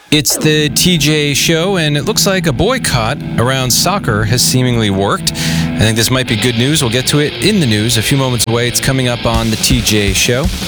It's the TJ Show, and it looks like a boycott around soccer has seemingly worked. I think this might be good news. We'll get to it in the news a few moments away. It's coming up on the TJ Show.